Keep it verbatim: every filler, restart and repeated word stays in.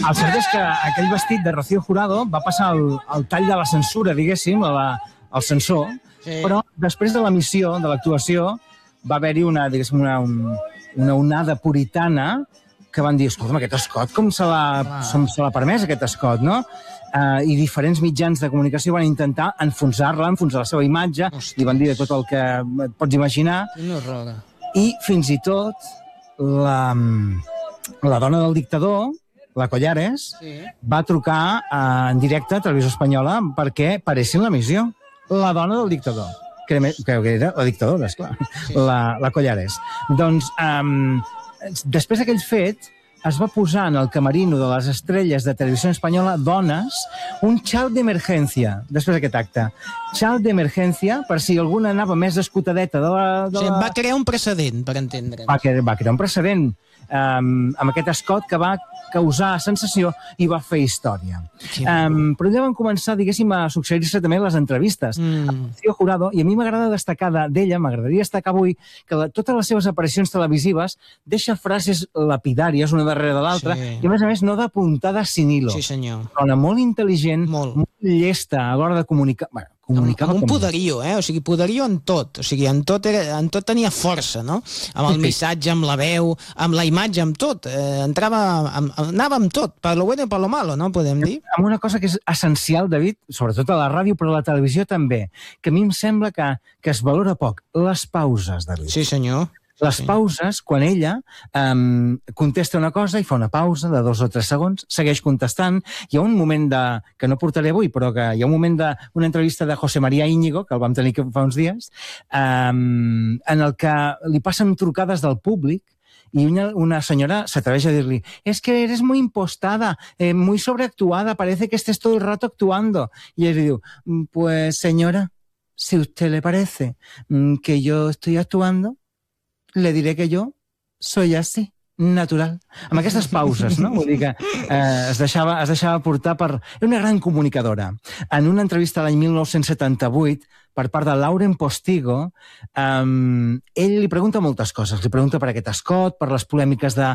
El cert és que aquell vestit de Rocío Jurado va passar el, el tall de la censura, diguéssim, la, el censor, sí. Però després de l'emissió, de l'actuació, va haver-hi una, diguéssim, una, un, una onada puritana que van dir, escolta'm, aquest escot, com se l'ha se l'ha permès, aquest escot, no? Uh, I diferents mitjans de comunicació van intentar enfonsar-la, enfonsar la seva imatge, Ostres. Li van dir de tot el que et pots imaginar. Quina horror. I fins i tot la, la dona del dictador, la Collares, sí. Va trucar uh, en directe a Televisió Espanyola perquè paressin l'emissió. La dona del dictador. Que era la dictadora, esclar, sí. la, la Collares. Doncs, um, després d'aquell fet, es va posar en el camerino de les estrelles de Televisió Espanyola dones un xal d'emergència, després d'aquest acte. Xal d'emergència, per si alguna anava més escotadeta de la... De la... O sigui, va crear un precedent, per entendre'ns. Va, va crear un precedent um, amb aquest escot que va causar sensació i va fer història. Sí. Um, però allà van començar, diguéssim, a succeir-se també les entrevistes. Mm. A Rocío Jurado, i a mi m'agrada destacar d'ella, m'agradaria destacar avui, que la, totes les seves aparicions televisives deixa frases lapidàries una darrere de l'altra, sí. I a més a més no de puntada sin hilo. Sí, senyor. Dona molt intel·ligent, molt, molt llesta a l'hora de comunicar... Bueno, comunicava amb un com... poderio, eh? O sigui, poderio en tot. O sigui, en tot, era, en tot tenia força, no? Amb el missatge, amb la veu, amb la imatge, amb tot. Eh, entrava, amb, anava amb tot, per lo bueno i per lo malo, no? Podem dir. Amb una cosa que és essencial, David, sobretot a la ràdio, però a la televisió també, que a mi em sembla que, que es valora poc, les pauses, David. Sí, senyor. Les sí. pauses, quan ella um, contesta una cosa i fa una pausa de dos o tres segons, segueix contestant. Hi ha un moment de, que no portaré avui, però que hi ha un moment d'una entrevista de José María Íñigo, que el vam tenir fa uns dies, um, en el que li passen trucades del públic y una, una señora se atreve a decirle, es que eres muy impostada, eh, muy sobreactuada, parece que estés todo el rato actuando. Y ella le digo, pues señora, si a usted le parece que yo estoy actuando, le diré que jo soy así, natural. Amb aquestes pauses, no? Vull dir que eh, es, deixava, es deixava portar per... Era una gran comunicadora. En una entrevista l'any mil nou-cents setanta-vuit, per part de Lauren Postigo, eh, ell li pregunta moltes coses. Li pregunta per aquest escot, per les polèmiques de